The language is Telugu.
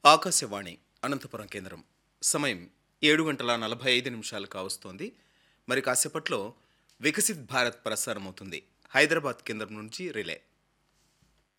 ఆకాశవాణి అనంతపురం కేంద్రం. సమయం 7:45 కావస్తోంది. మరి కాసేపట్లో వికసిత్ భారత్ ప్రసారమవుతుంది. హైదరాబాద్ కేంద్రం నుంచి రిలే.